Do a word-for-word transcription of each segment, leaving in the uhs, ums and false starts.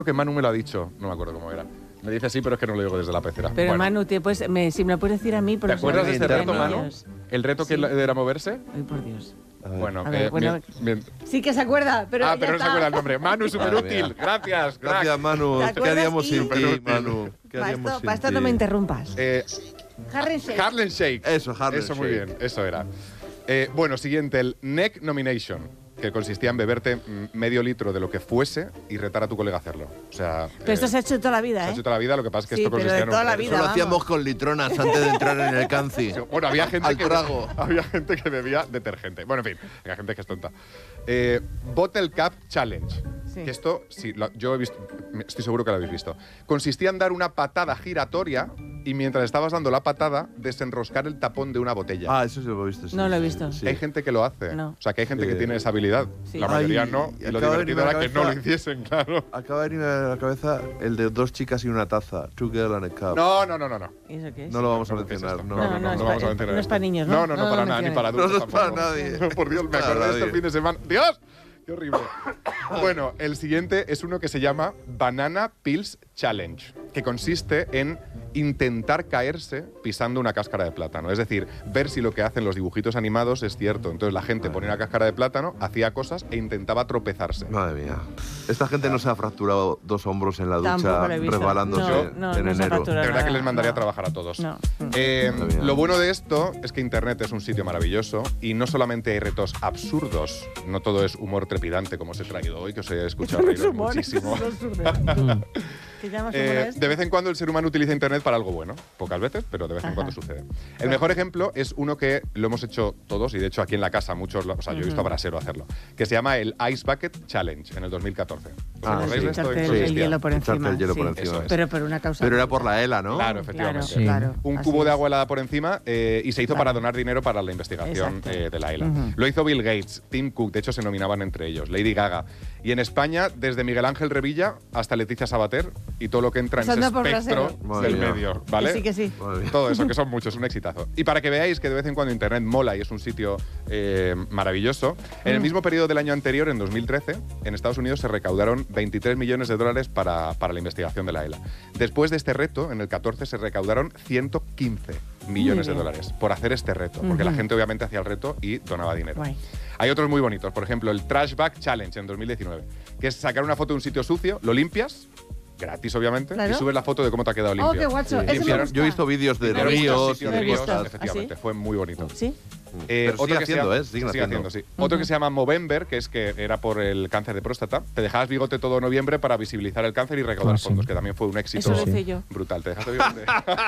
que Manu me lo ha dicho, no me acuerdo cómo era. Me dice sí, pero es que no lo digo desde la pecera. Pero bueno. Manu, te puedes, me, si me lo puedes decir a mí... ¿Te acuerdas de este reto, Manu? niños. ¿El reto que Sí. era moverse? Ay, por Dios. Bueno, A ver, eh, bueno, bien, bien. Sí que se acuerda, pero Ah, ya pero no está. se acuerda el nombre. Manu, súper Madre útil. mía. Gracias, crack. Gracias, Manu. ¿Te ¿Qué acuerdas? haríamos Y- sin ti, Súper Manu? ¿Qué Para haríamos esto, sin para esto ti? no me interrumpas. Eh, Harlem Shake. Harlem Shake. Eso, Harlem Eso, muy Shake. bien. Eso era. Eh, bueno, siguiente, el Neck Nomination, que consistía en beberte mm, medio litro de lo que fuese y retar a tu colega a hacerlo. O sea... Pero esto eh, se ha hecho toda la vida, se ha ¿eh? hecho toda la vida, lo que pasa es que Sí, esto pero consistía de en un toda la reto. vida. Eso lo vamos. hacíamos con litronas antes de entrar en el canci. Bueno, había gente, Al que, trago. había gente que bebía detergente. Bueno, en fin, había gente que es tonta. Eh, Bottle Cap Challenge. Sí. Que esto, sí, lo- yo he visto, estoy seguro que lo habéis visto. Consistía en dar una patada giratoria y mientras estabas dando la patada, desenroscar el tapón de una botella. Ah, eso sí lo he visto. sí, No lo he sí, visto. sí. Hay gente que lo hace. No. O sea, que hay gente Sí. que tiene esa habilidad. Sí. La mayoría Ay, no. y Y lo acaba de divertido venirme era a la que no lo cabeza- hiciesen, claro. Acaba de venirme a la cabeza el de dos chicas y una taza. Two girl and a cup. No, no, no, no. no. ¿Y eso qué es? No lo vamos a No, ¿qué es mencionar. esto? No, No, no, no, no, es no pa- vamos a es- mencionar no es eso. para niños, ¿no? No, no, no, No, para no nada, ni menciones. para No, adultos no es para tampoco. nadie. No, por Dios, me Para acordé de este nadie. fin de semana. ¡Dios! ¡Qué horrible! Bueno, el siguiente es uno que se llama Banana Peels Challenge, que consiste en intentar caerse pisando una cáscara de plátano. Es decir, ver si lo que hacen los dibujitos animados es cierto. Entonces la gente ponía una cáscara de plátano, hacía cosas e intentaba tropezarse. Madre mía. Esta gente no se ha fracturado dos hombros en la ducha Tampoco lo he visto. resbalándose No, no, en no se ha enero. fracturado. De verdad que nada, les mandaría no. a trabajar a todos. No. Eh, Madre mía. lo bueno de esto es que Internet es un sitio maravilloso y no solamente hay retos absurdos, no todo es humor trepidante como os he traído hoy, que os he escuchado No es reír humor, muchísimo. es absurdo. ¿Qué llamas humor Eh, a esto? de vez en cuando el ser humano utiliza Internet para algo bueno. Pocas veces, pero de vez en Ajá. cuando sucede. El mejor ejemplo es uno que lo hemos hecho todos, y de hecho aquí en la casa muchos, lo- o sea, yo he visto a Brasero hacerlo, que se llama el Ice Bucket Challenge en el dos mil catorce. ¿Os Ah, acordáis sí. de esto? Echarte ¿En el, qué el consistía? hielo por Echarte encima. el hielo sí. por encima. Eso es. Pero por una causa. Pero era por la ELA, ¿no? Claro, Claro, efectivamente. Sí. claro. Un Así cubo de es. agua helada por encima eh, y se hizo Claro. para donar dinero para la investigación Exacto. eh, de la ELA. Ujú. Lo hizo Bill Gates, Tim Cook, de hecho se nominaban entre ellos, Lady Gaga. Y en España, desde Miguel Ángel Revilla hasta Leticia Sabater y todo lo que entra en ese Pasando por espectro Brasero. Madre del mía. medio, ¿vale? Que sí, que sí. Madre mía. Todo eso, que son muchos, un exitazo. Y para que veáis que de vez en cuando Internet mola y es un sitio eh, maravilloso, en el Mm. mismo periodo del año anterior, en dos mil trece, en Estados Unidos se recaudaron veintitrés millones de dólares para, para la investigación de la ELA. Después de este reto, en el catorce se recaudaron ciento quince millones de bien. dólares por hacer este reto, porque la Ujú. gente obviamente hacía el reto y donaba dinero. Guay. Hay otros muy bonitos, por ejemplo, el Trash Bag Challenge en dos mil diecinueve, que es sacar una foto de un sitio sucio, lo limpias, gratis obviamente, Claro. y subes la foto de cómo te ha quedado limpio. Oh, qué guacho. Sí. Ese me Limpiaron- gusta. Yo he visto vídeos de Limpiaron muchos ríos y sitios Lo de he ríos, visto. ¿Ah, efectivamente, sí? fue muy bonito. ¿Sí? Eh, Pero sigue que se haciendo, llama- ¿eh? Siguen sigue haciendo. haciendo, sí. Otro que se llama Movember, que es que era por el cáncer de próstata. Te dejabas bigote todo noviembre para visibilizar el cáncer y recaudar Ah, sí. fondos, que también fue un éxito Eso lo hice yo. brutal. Te dejaste bigote.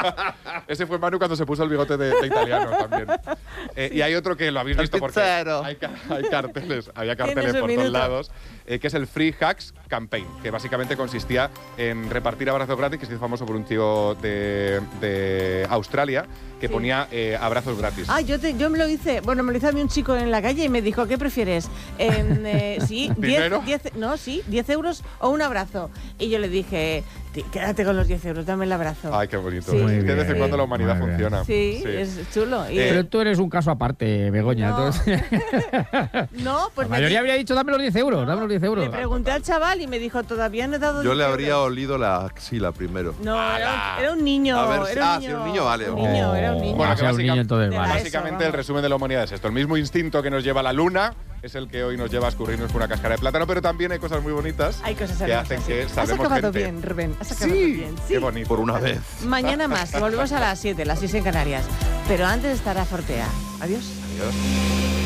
Ese fue Manu cuando se puso el bigote de, de italiano también. Eh, y hay otro que lo habéis El visto porque pizzero. hay, ca- hay carteles, había Tienes carteles un por minuto. todos lados, eh, que es el Free Hacks Campaign, que básicamente consistía en repartir abrazos gratis, que se hizo famoso por un tío de, de Australia que Sí. ponía eh, abrazos gratis. Ah, yo, te, yo me lo hice, bueno, me lo hizo a mí un chico en la calle y me dijo, ¿qué prefieres? En, eh, sí, ¿Dinero? diez, diez, no, sí, diez euros o un abrazo. Y yo le dije, "Ti- quédate con los diez euros, dame el abrazo. Ay, qué bonito. Sí. Es Muy que de vez en bien. cuando la humanidad Muy bien. funciona. Sí, es chulo. Y- Eh, Pero tú eres un caso aparte, Begoña. No. Entonces, no, pues la me, mayoría habría dicho, dame los diez euros, dame los diez euros. le pregunté al chaval y me dijo, todavía no he dado Yo diez le habría euros". olido la axila primero. No, era ¡Hala! un, era un niño. A ver, era un ah, niño, si era un niño, vale. Un niño, Oh, era un niño. Bueno, ah, que sea un básica- niño, entonces de vale. la- Básicamente vamos. el resumen de la humanidad es esto. El mismo instinto que nos lleva a la luna es el que hoy nos lleva a escurrirnos con una cáscara de plátano, pero también hay cosas muy bonitas Hay cosas que hermosas, hacen sí. que Has salvemos acabado gente. bien, Rubén. Has acabado Sí, bien. Sí. qué bonito. Por una vez. Mañana más. Volvemos a las siete, las seis en Canarias. Pero antes estará Fortea. Adiós. Adiós.